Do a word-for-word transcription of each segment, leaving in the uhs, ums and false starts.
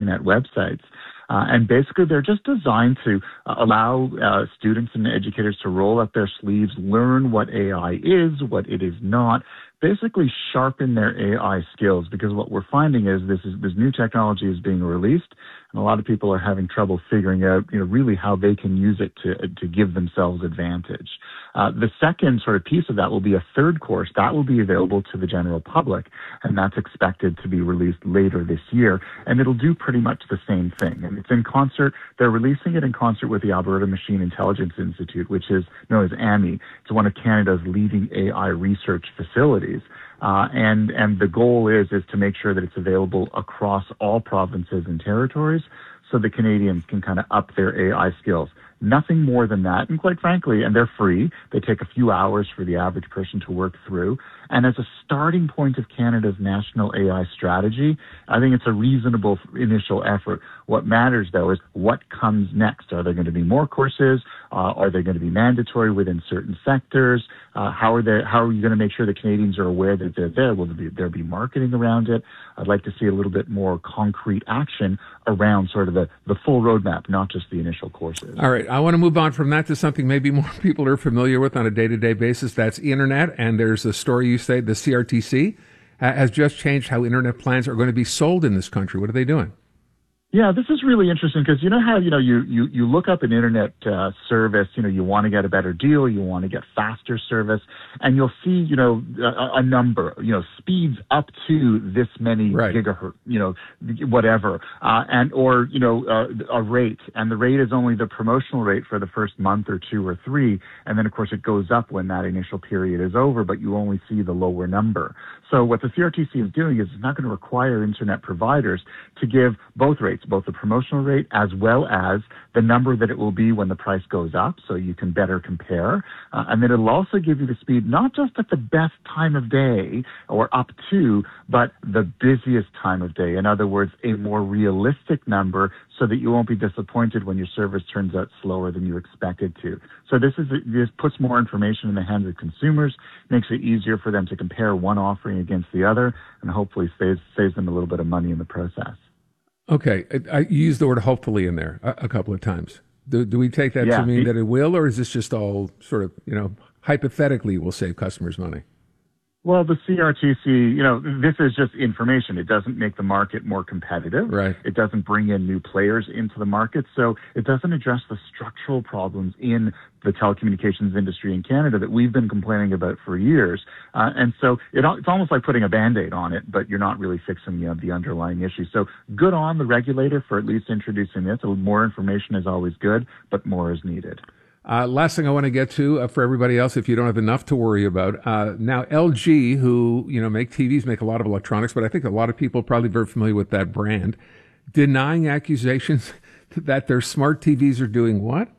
internet websites. Uh, and basically, they're just designed to uh, allow uh, students and educators to roll up their sleeves, learn what A I is, what it is not, basically sharpen their A I skills, because what we're finding is this is this new technology is being released, and a lot of people are having trouble figuring out, you know, really how they can use it to to give themselves advantage. Uh, the second sort of piece of that will be a third course that will be available to the general public, and that's expected to be released later this year, and it'll do pretty much the same thing. And it's in concert. They're releasing it in concert with the Alberta Machine Intelligence Institute, which is known as A M I. It's one of Canada's leading A I research facilities. Uh, and, and the goal is, is to make sure that it's available across all provinces and territories so that Canadians can kind of up their A I skills. Nothing more than that. And quite frankly, and they're free. They take a few hours for the average person to work through. And as a starting point of Canada's national A I strategy, I think it's a reasonable initial effort. What matters, though, is what comes next. Are there going to be more courses? Uh, are they going to be mandatory within certain sectors? Uh, how are they, how are you going to make sure that Canadians are aware that they're there? Will there be, there be marketing around it? I'd like to see a little bit more concrete action around sort of the, the full roadmap, not just the initial courses. All right. I want to move on from that to something maybe more people are familiar with on a day-to-day basis. That's internet. And there's a story you say the C R T C has just changed how internet plans are going to be sold in this country. What are they doing? Yeah, this is really interesting because you know how, you know, you, you, you look up an internet uh, service, you know, you want to get a better deal, you want to get faster service, and you'll see, you know, a, a number, you know, speeds up to this many right. gigahertz, you know, whatever, uh, and, or, you know, uh, a rate, and the rate is only the promotional rate for the first month or two or three, and then of course it goes up when that initial period is over, but you only see the lower number. So what the C R T C is doing is it's not going to require internet providers to give both rates, both the promotional rate as well as the number that it will be when the price goes up, so you can better compare. Uh, and then it'll also give you the speed not just at the best time of day or up to, but the busiest time of day. In other words, a more realistic number so that you won't be disappointed when your service turns out slower than you expected to. So this is this puts more information in the hands of consumers, makes it easier for them to compare one offering against the other, and hopefully saves, saves them a little bit of money in the process. Okay, I, I used the word hopefully in there a, a couple of times. Do, do we take that yeah, to mean it, that it will, or is this just all sort of, you know, hypothetically will save customers money? Well, the C R T C, you know, this is just information. It doesn't make the market more competitive. Right. It doesn't bring in new players into the market. So it doesn't address the structural problems in the telecommunications industry in Canada that we've been complaining about for years. Uh, and so it, it's almost like putting a Band-Aid on it, but you're not really fixing, you know, the underlying issue. So good on the regulator for at least introducing this. So more information is always good, but more is needed. Uh, last thing I want to get to uh, for everybody else, if you don't have enough to worry about, uh, now L G, who, you know, make T Vs, make a lot of electronics, but I think a lot of people are probably very familiar with that brand, denying accusations that their smart T Vs are doing what?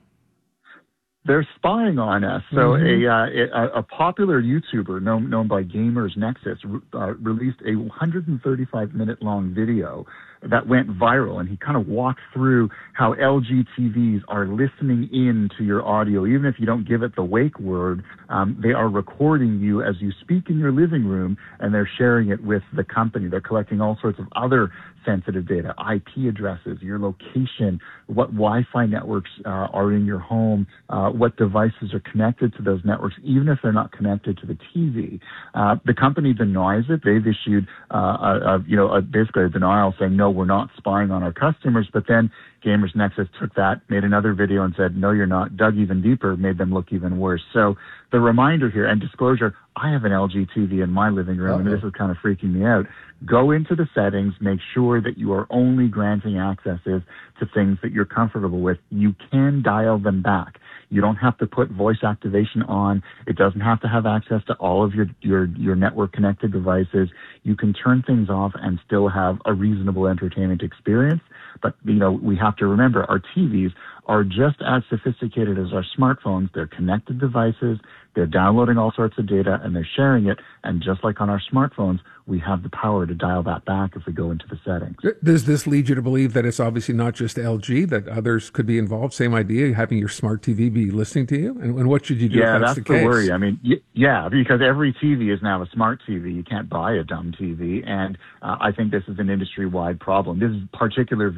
They're spying on us. So mm-hmm. a, uh, a popular YouTuber known, known by Gamers Nexus uh, released a one hundred thirty-five minute long video that went viral, and he kind of walked through how L G T Vs are listening in to your audio. Even if you don't give it the wake word, um, they are recording you as you speak in your living room, and they're sharing it with the company. They're collecting all sorts of other sensitive data, I P addresses, your location, what Wi-Fi networks uh, are in your home, uh, what devices are connected to those networks, even if they're not connected to the T V. Uh, the company denies it. They've issued, uh, a, a, you know, a, basically a denial saying, no, we're not spying on our customers. But then Gamers Nexus took that, made another video and said, no, you're not, dug even deeper, made them look even worse. So the reminder here and disclosure, I have an L G T V in my living room, uh-huh. and this is kind of freaking me out. Go into the settings, make sure that you are only granting accesses to things that you're comfortable with. You can dial them back. You don't have to put voice activation on. It doesn't have to have access to all of your, your, your network connected devices. You can turn things off and still have a reasonable entertainment experience. But, you know, we have to remember our T Vs are just as sophisticated as our smartphones. They're connected devices. They're downloading all sorts of data and they're sharing it. And just like on our smartphones, we have the power to dial that back if we go into the settings. Does this lead you to believe that it's obviously not just L G, that others could be involved? Same idea, having your smart T V be listening to you? And, and what should you do yeah, if that's, that's the case? Yeah, that's the worry. I mean, y- yeah, because every T V is now a smart T V. You can't buy a dumb T V. And uh, I think this is an industry-wide problem. This is particular